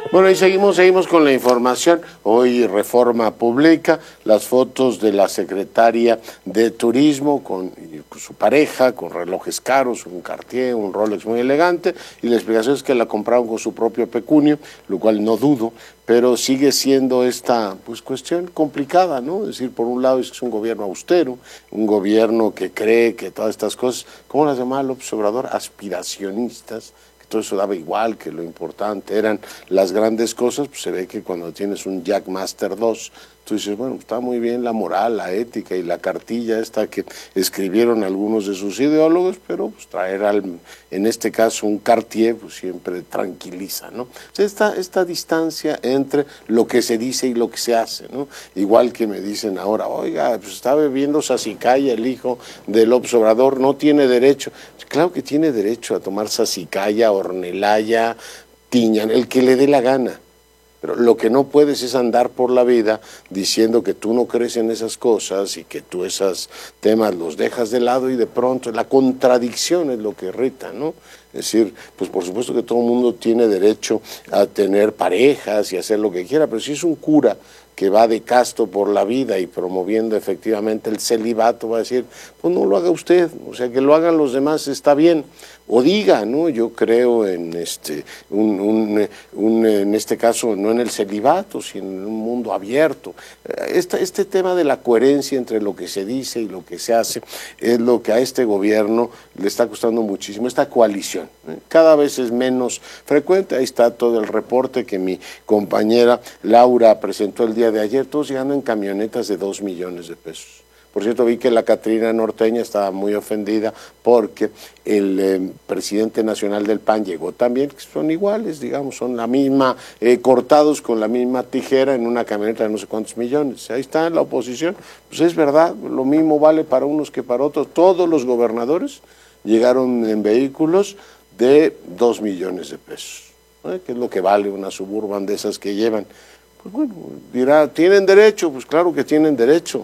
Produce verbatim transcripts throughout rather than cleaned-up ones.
Bueno, y seguimos, seguimos con la información. Hoy Reforma publica las fotos de la secretaria de Turismo con, con su pareja, con relojes caros, un Cartier, un Rolex muy elegante, y la explicación es que la compraron con su propio pecunio, lo cual no dudo, pero sigue siendo esta pues cuestión complicada, ¿no? Es decir, por un lado es que es un gobierno austero, un gobierno que cree que todas estas cosas, ¿cómo las llamaba López Obrador? Aspiracionistas. Todo eso daba igual, que lo importante eran las grandes cosas. Pues se ve que cuando tienes un Jackmaster dos, tú dices, bueno, está muy bien la moral, la ética y la cartilla esta que escribieron algunos de sus ideólogos, pero pues traer al, en este caso un Cartier, pues siempre tranquiliza, ¿no? O sea, esta, esta distancia entre lo que se dice y lo que se hace, ¿no? Igual que me dicen ahora, oiga, pues está bebiendo Sasicaya el hijo de López Obrador, no tiene derecho. Claro que tiene derecho a tomar Sasicaya, Ornelaya, Tiñan, el que le dé la gana. Pero lo que no puedes es andar por la vida diciendo que tú no crees en esas cosas y que tú esos temas los dejas de lado y de pronto la contradicción es lo que irrita, ¿no? Es decir, pues por supuesto que todo el mundo tiene derecho a tener parejas y hacer lo que quiera, pero si es un cura que va de casto por la vida y promoviendo efectivamente el celibato, va a decir, pues no lo haga usted, o sea, que lo hagan los demás está bien, o diga, ¿no? Yo creo en este, un, un, un, en este caso, no en el celibato, sino en un mundo abierto. Este, este tema de la coherencia entre lo que se dice y lo que se hace es lo que a este gobierno le está costando muchísimo, esta coalición, ¿eh? Cada vez es menos frecuente, ahí está todo el reporte que mi compañera Laura presentó el día de ayer, todos llegando en camionetas de dos millones de pesos. Por cierto, vi que la Catrina Norteña estaba muy ofendida porque el eh, presidente nacional del P A N llegó también, que son iguales, digamos, son la misma, eh, cortados con la misma tijera en una camioneta de no sé cuántos millones. Ahí está la oposición. Pues es verdad, lo mismo vale para unos que para otros. Todos los gobernadores llegaron en vehículos de dos millones de pesos, ¿eh? Que es lo que vale una Suburban de esas que llevan. Pues bueno, dirá, ¿tienen derecho? Pues claro que tienen derecho.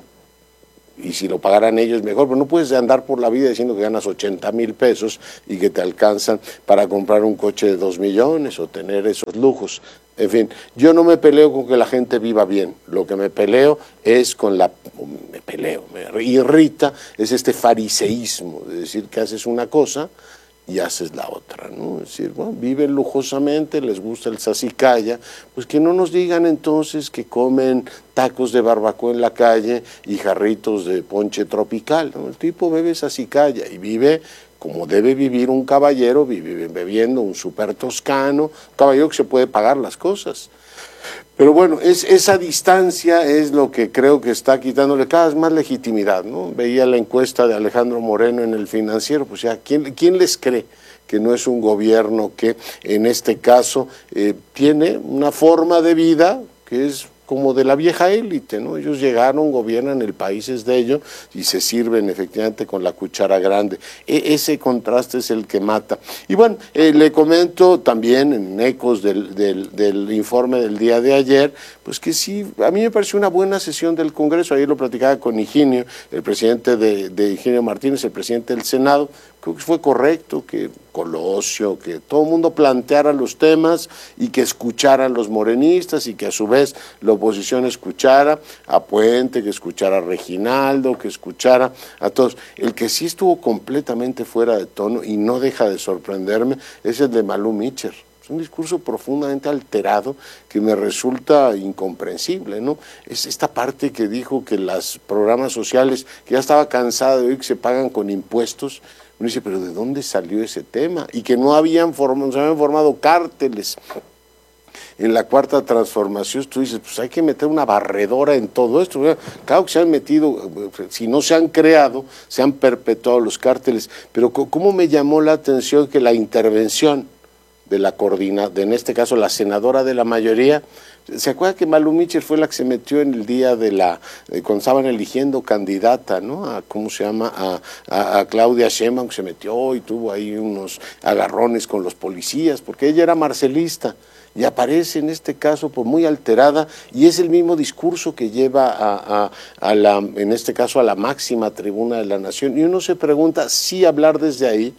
Y si lo pagaran ellos mejor, pero no puedes andar por la vida diciendo que ganas ochenta mil pesos y que te alcanzan para comprar un coche de dos millones o tener esos lujos. En fin, yo no me peleo con que la gente viva bien, lo que me peleo es con la, me peleo, me irrita, es este fariseísmo de decir que haces una cosa y haces la otra, ¿no? Es decir, bueno, viven lujosamente, les gusta el sasicaya, pues que no nos digan entonces que comen tacos de barbacoa en la calle y jarritos de ponche tropical, ¿no? El tipo bebe sasicaya y vive como debe vivir un caballero, vive bebiendo un super toscano, un caballero que se puede pagar las cosas. Pero bueno, es, esa distancia es lo que creo que está quitándole cada vez más legitimidad, ¿no? Veía la encuesta de Alejandro Moreno en El Financiero, pues ya, ¿quién, quién les cree que no es un gobierno que en este caso eh, tiene una forma de vida que es como de la vieja élite, ¿no? Ellos llegaron, gobiernan, el país es de ellos y se sirven efectivamente con la cuchara grande. E ese contraste es el que mata. Y bueno, eh, le comento también en ecos del, del, del informe del día de ayer, pues que sí, a mí me pareció una buena sesión del Congreso. Ayer lo platicaba con Higinio, el presidente de, de Higinio Martínez, el presidente del Senado. Creo que fue correcto que Colosio, que todo el mundo planteara los temas y que escucharan los morenistas y que a su vez la oposición escuchara a Puente, que escuchara a Reginaldo, que escuchara a todos. El que sí estuvo completamente fuera de tono y no deja de sorprenderme es el de Malú Micher. Es un discurso profundamente alterado que me resulta incomprensible, ¿no? Es esta parte que dijo que los programas sociales, que ya estaba cansada de oír que se pagan con impuestos. Uno dice, pero ¿de dónde salió ese tema? Y que no habían formado, se habían formado cárteles. En la cuarta transformación, tú dices, pues hay que meter una barredora en todo esto. Claro que se han metido, si no se han creado, se han perpetuado los cárteles. Pero ¿cómo me llamó la atención que la intervención de la coordinadora, en este caso la senadora de la mayoría, ¿se acuerda que Malú Micher fue la que se metió en el día de la, eh, cuando estaban eligiendo candidata, ¿no? A, ¿cómo se llama? A, a, a Claudia Sheinbaum, que se metió y tuvo ahí unos agarrones con los policías, porque ella era marcelista, y aparece en este caso pues muy alterada, y es el mismo discurso que lleva a, a, a la, en este caso a la máxima tribuna de la nación, y uno se pregunta si hablar desde ahí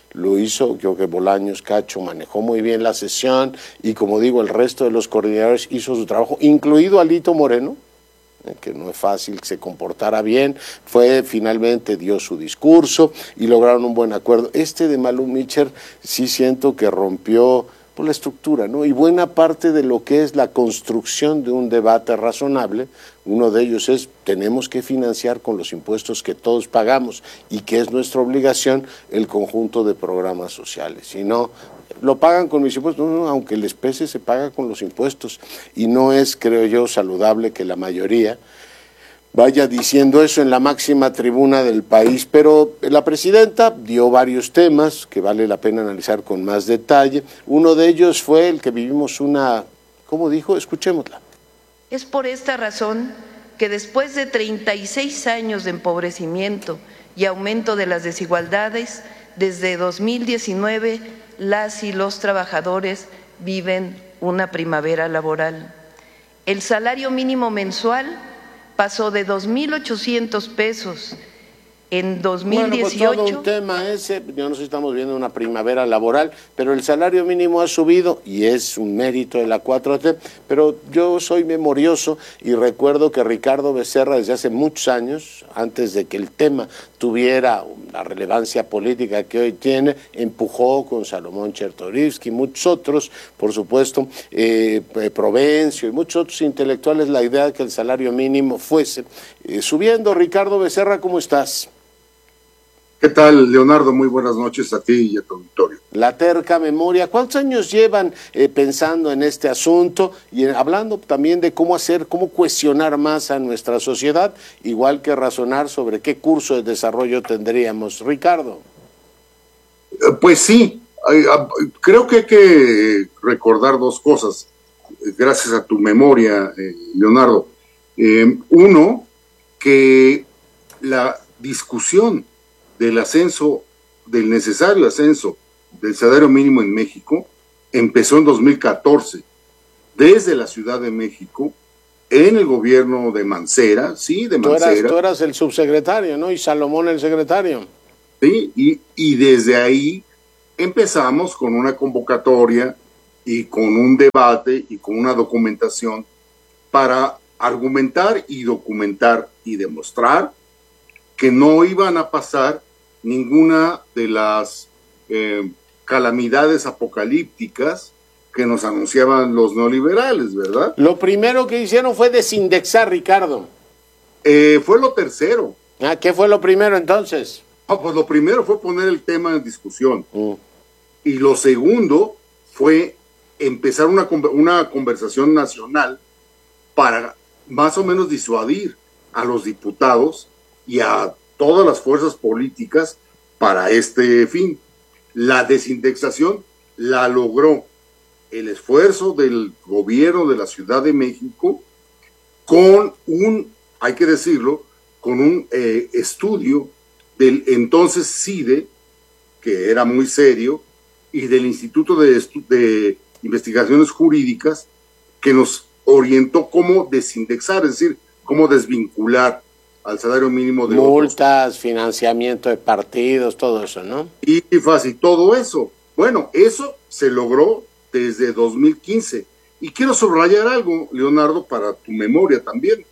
lo hizo, creo que Bolaños Cacho manejó muy bien la sesión y como digo, el resto de los coordinadores hizo su trabajo, incluido Alito Moreno, que no es fácil que se comportara bien, fue finalmente dio su discurso y lograron un buen acuerdo. Este de Malu Mitchell sí siento que rompió por la estructura, ¿no? Y buena parte de lo que es la construcción de un debate razonable, uno de ellos es, tenemos que financiar con los impuestos que todos pagamos y que es nuestra obligación el conjunto de programas sociales, si no, lo pagan con mis impuestos, no, no, aunque les pese se paga con los impuestos y no es, creo yo, saludable que la mayoría vaya diciendo eso en la máxima tribuna del país, pero la presidenta dio varios temas que vale la pena analizar con más detalle. Uno de ellos fue el que vivimos una, ¿cómo dijo? Escuchémosla. Es por esta razón que después de treinta y seis años de empobrecimiento y aumento de las desigualdades, desde dos mil diecinueve las y los trabajadores viven una primavera laboral. El salario mínimo mensual pasó de dos mil ochocientos pesos en dos mil dieciocho. Bueno, pues todo un tema ese, yo no sé si estamos viendo una primavera laboral, pero el salario mínimo ha subido y es un mérito de la cuatro T, pero yo soy memorioso y recuerdo que Ricardo Becerra desde hace muchos años, antes de que el tema tuviera la relevancia política que hoy tiene, empujó con Salomón Chertorivsky y muchos otros, por supuesto, eh, Provencio y muchos otros intelectuales, la idea de que el salario mínimo fuese eh, subiendo. Ricardo Becerra, ¿cómo estás? ¿Qué tal, Leonardo? Muy buenas noches a ti y a tu auditorio. La terca memoria, ¿cuántos años llevan eh, pensando en este asunto y en, hablando también de cómo hacer, cómo cuestionar más a nuestra sociedad, igual que razonar sobre qué curso de desarrollo tendríamos? Ricardo. Pues sí, creo que hay que recordar dos cosas, gracias a tu memoria, Leonardo. Eh, uno, que la discusión del ascenso, del necesario ascenso del salario mínimo en México, empezó en dos mil catorce, desde la Ciudad de México, en el gobierno de Mancera, sí, de Mancera. Tú eras, tú eras el subsecretario, ¿no? Y Salomón el secretario. Sí, y, y desde ahí empezamos con una convocatoria y con un debate y con una documentación para argumentar y documentar y demostrar que no iban a pasar ninguna de las eh, calamidades apocalípticas que nos anunciaban los neoliberales, ¿verdad? Lo primero que hicieron fue desindexar, Ricardo. Eh, fue lo tercero. Ah, ¿qué fue lo primero entonces? Ah, pues lo primero fue poner el tema en discusión. Mm. Y lo segundo fue empezar una, una conversación nacional para más o menos disuadir a los diputados y a todas las fuerzas políticas para este fin. La desindexación la logró el esfuerzo del gobierno de la Ciudad de México con un, hay que decirlo, con un eh, estudio del entonces CIDE, que era muy serio, y del Instituto de, de Investigaciones Jurídicas, que nos orientó cómo desindexar, es decir, cómo desvincular al salario mínimo de multas, otros. Financiamiento de partidos, todo eso, ¿no? Y fácil, todo eso. Bueno, eso se logró desde dos mil quince. Y quiero subrayar algo, Leonardo, para tu memoria también.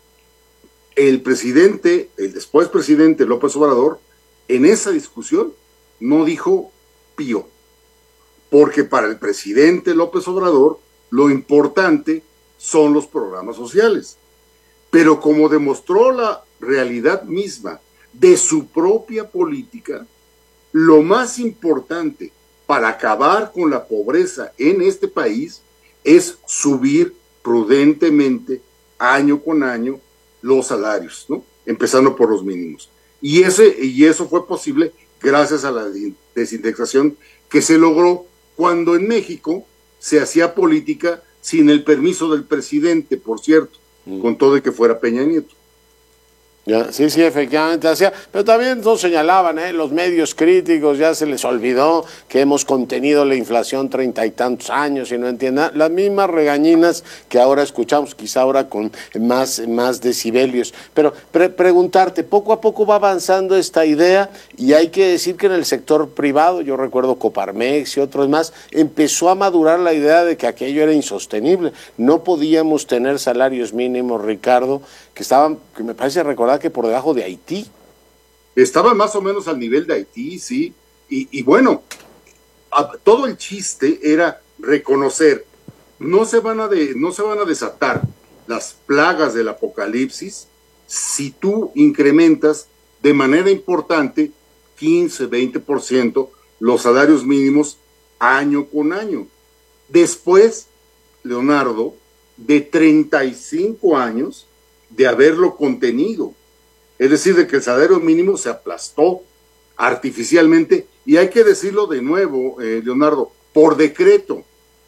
El presidente, el después presidente López Obrador, en esa discusión no dijo pío, porque para el presidente López Obrador lo importante son los programas sociales. Pero como demostró la realidad misma de su propia política, lo más importante para acabar con la pobreza en este país es subir prudentemente, año con año, los salarios, ¿no? Empezando por los mínimos. Y, ese, y eso fue posible gracias a la desindexación que se logró cuando en México se hacía política sin el permiso del presidente, por cierto, mm. con todo y que fuera Peña Nieto. Ya, sí, sí, efectivamente hacía, pero también nos señalaban, ¿eh? Los medios críticos, ya se les olvidó que hemos contenido la inflación treinta y tantos años y no entiendan, las mismas regañinas que ahora escuchamos, quizá ahora con más, más decibelios. Pero pre preguntarte, poco a poco va avanzando esta idea y hay que decir que en el sector privado, yo recuerdo Coparmex y otros más, empezó a madurar la idea de que aquello era insostenible. No podíamos tener salarios mínimos, Ricardo, que estaban, que me parece recordar que por debajo de Haití. Estaban más o menos al nivel de Haití, sí, y, y bueno, a, todo el chiste era reconocer, no se van a de, no se van a desatar las plagas del apocalipsis si tú incrementas de manera importante quince, veinte por ciento los salarios mínimos año con año. Después, Leonardo, de treinta y cinco años de haberlo contenido, es decir, de que el salario mínimo se aplastó artificialmente, y hay que decirlo de nuevo, eh, Leonardo, por decreto.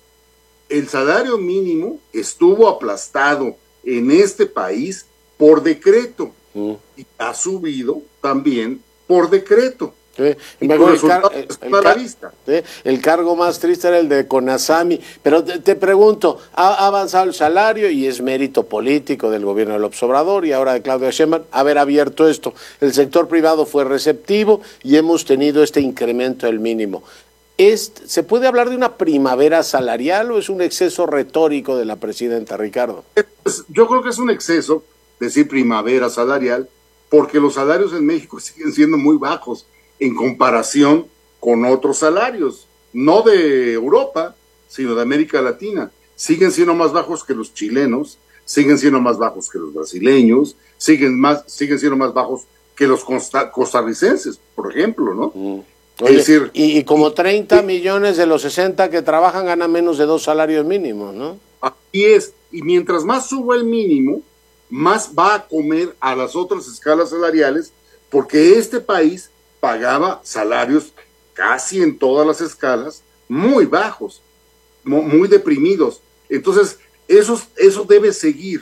El salario mínimo estuvo aplastado en este país por decreto, mm. y ha subido también por decreto. Sí, y el, car el, el, car sí, el cargo más triste era el de Conasami, pero te, te pregunto, ha avanzado el salario y es mérito político del gobierno de López Obrador y ahora de Claudia Sheinbaum haber abierto esto. El sector privado fue receptivo y hemos tenido este incremento del mínimo. ¿Es, ¿Se puede hablar de una primavera salarial o es un exceso retórico de la presidenta, Ricardo? Yo creo que es un exceso decir primavera salarial porque los salarios en México siguen siendo muy bajos en comparación con otros salarios, no de Europa, sino de América Latina. Siguen siendo más bajos que los chilenos, siguen siendo más bajos que los brasileños, siguen, más, siguen siendo más bajos que los costarricenses, por ejemplo, ¿no? Mm. Oye, es decir, y, y como treinta millones de los sesenta que trabajan ganan menos de dos salarios mínimos, ¿no? Así es, y mientras más suba el mínimo, más va a comer a las otras escalas salariales, porque este país pagaba salarios casi en todas las escalas muy bajos, muy deprimidos. Entonces, eso, eso debe seguir.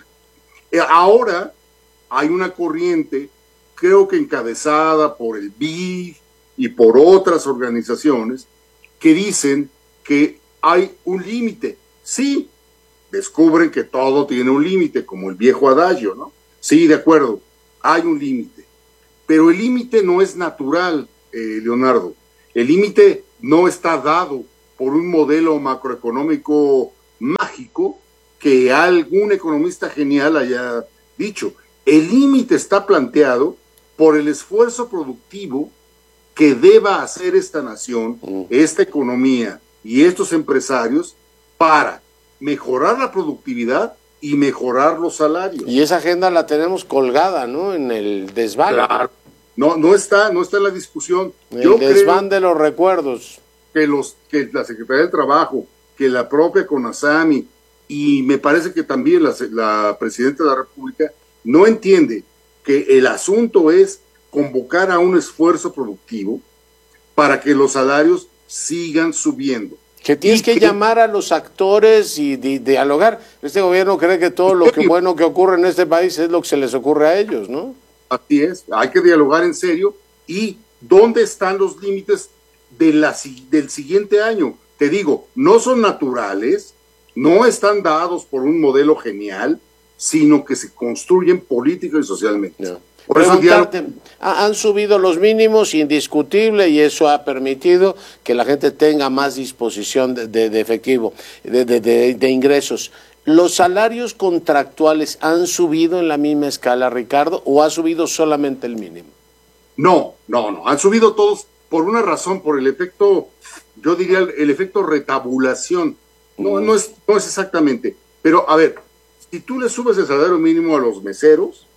Ahora hay una corriente, creo que encabezada por el B I D y por otras organizaciones, que dicen que hay un límite. Sí, descubren que todo tiene un límite, como el viejo adagio, ¿no? Sí, de acuerdo, hay un límite. Pero el límite no es natural, eh, Leonardo. El límite no está dado por un modelo macroeconómico mágico que algún economista genial haya dicho. El límite está planteado por el esfuerzo productivo que deba hacer esta nación, esta economía y estos empresarios para mejorar la productividad y mejorar los salarios. Y esa agenda la tenemos colgada, ¿no? En el desván. Claro. No, no está, no está en la discusión. El Yo desván de los recuerdos. Que los, que la Secretaría del Trabajo, que la propia CONASAMI y me parece que también la, la Presidenta de la República no entiende que el asunto es convocar a un esfuerzo productivo para que los salarios sigan subiendo. Que tienes que, que llamar a los actores y di, dialogar. Este gobierno cree que todo lo que bueno que ocurre en este país es lo que se les ocurre a ellos, ¿no? Así es, hay que dialogar en serio. ¿Y dónde están los límites de la, del siguiente año? Te digo, no son naturales, no están dados por un modelo genial, sino que se construyen política y socialmente. No. Por eso diálogo... han subido los mínimos, indiscutible, y eso ha permitido que la gente tenga más disposición de, de, de efectivo, de, de, de, de ingresos. ¿Los salarios contractuales han subido en la misma escala, Ricardo, o ha subido solamente el mínimo? No, no, no, han subido todos por una razón, por el efecto, yo diría el, el efecto retabulación. No, mm. no, es, no es exactamente, pero a ver, si tú le subes el salario mínimo a los meseros,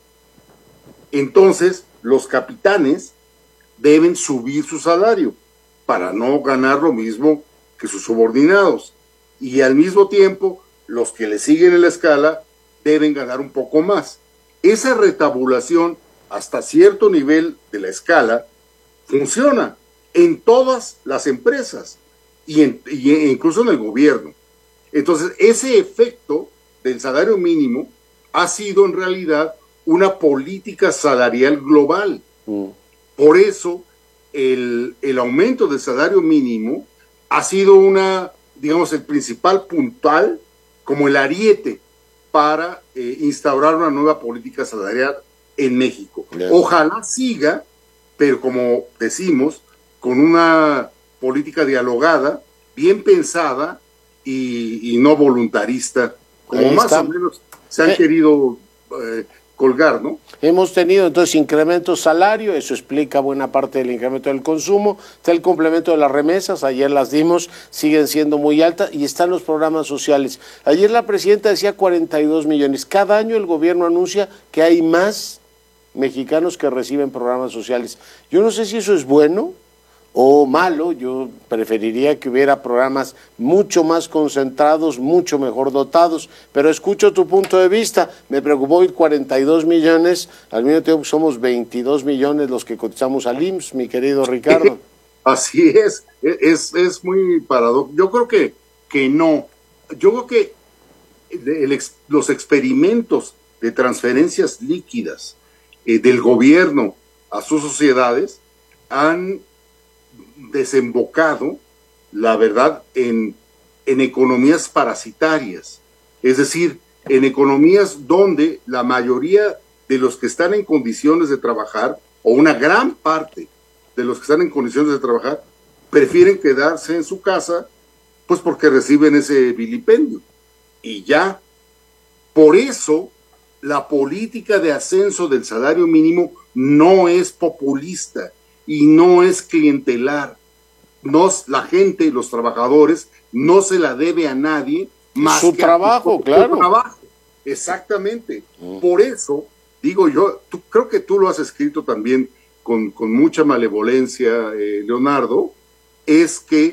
entonces los capitanes deben subir su salario para no ganar lo mismo que sus subordinados. Y al mismo tiempo, los que le siguen en la escala deben ganar un poco más. Esa retabulación hasta cierto nivel de la escala funciona en todas las empresas y, en, y incluso en el gobierno. Entonces, ese efecto del salario mínimo ha sido en realidad una política salarial global. Mm. Por eso el, el aumento del salario mínimo ha sido una, digamos, el principal puntal, como el ariete para eh, instaurar una nueva política salarial en México. Yeah. Ojalá siga, pero como decimos, con una política dialogada, bien pensada y, y no voluntarista, como Ahí más está. o menos se han eh. querido eh, colgar, ¿no? Hemos tenido entonces incremento salario, eso explica buena parte del incremento del consumo, está el complemento de las remesas, ayer las dimos, siguen siendo muy altas, y están los programas sociales. Ayer la presidenta decía cuarenta y dos millones, cada año el gobierno anuncia que hay más mexicanos que reciben programas sociales. Yo no sé si eso es bueno o malo, yo preferiría que hubiera programas mucho más concentrados, mucho mejor dotados, pero escucho tu punto de vista. Me preocupó hoy cuarenta y dos millones, al mismo tiempo somos veintidós millones los que cotizamos al I M S S, mi querido Ricardo. Así es, es, es muy paradójico. Yo creo que, que no, yo creo que el, el, los experimentos de transferencias líquidas eh, del gobierno a sus sociedades han desembocado, la verdad, en, en economías parasitarias, es decir, en economías donde la mayoría de los que están en condiciones de trabajar, o una gran parte de los que están en condiciones de trabajar, prefieren quedarse en su casa, pues porque reciben ese vilipendio. Y ya, por eso, la política de ascenso del salario mínimo no es populista y no es clientelar. Nos, la gente, los trabajadores, no se la debe a nadie más su que trabajo, a su, claro. Su trabajo. Exactamente. Mm. Por eso, digo yo, tú, creo que tú lo has escrito también con, con mucha malevolencia, eh, Leonardo, es que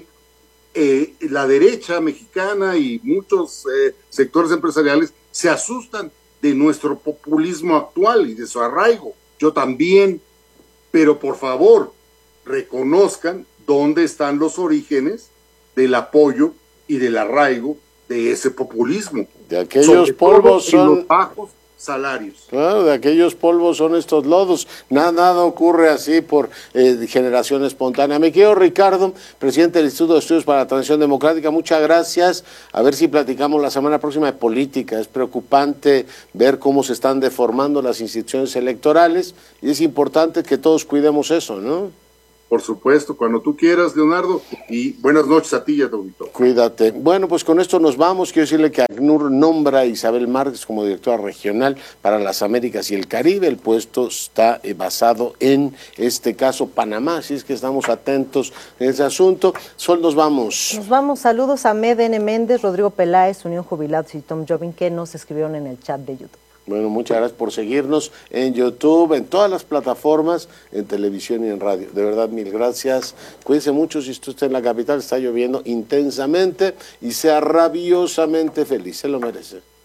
eh, la derecha mexicana y muchos eh, sectores empresariales se asustan de nuestro populismo actual y de su arraigo. Yo también. Pero por favor, reconozcan dónde están los orígenes del apoyo y del arraigo de ese populismo. De aquellos polvos son los bajos salarios. Claro, de aquellos polvos son estos lodos. Nada, nada ocurre así por eh, generación espontánea. Me quiero Ricardo, presidente del Instituto de Estudios para la Transición Democrática, muchas gracias. A ver si platicamos la semana próxima de política. Es preocupante ver cómo se están deformando las instituciones electorales y es importante que todos cuidemos eso, ¿no? Por supuesto, cuando tú quieras, Leonardo, y buenas noches a ti y a tu auditorio. Cuídate. Bueno, pues con esto nos vamos. Quiero decirle que ACNUR nombra a Isabel Márquez como directora regional para las Américas y el Caribe. El puesto está eh, basado en este caso Panamá, así es que estamos atentos en ese asunto. Sol, nos vamos. Nos vamos. Saludos a Med N. Méndez, Rodrigo Peláez, Unión Jubilados y Tom Jobin, que nos escribieron en el chat de YouTube. Bueno, muchas gracias por seguirnos en YouTube, en todas las plataformas, en televisión y en radio. De verdad, mil gracias. Cuídense mucho si usted está en la capital, está lloviendo intensamente y sea rabiosamente feliz, se lo merece.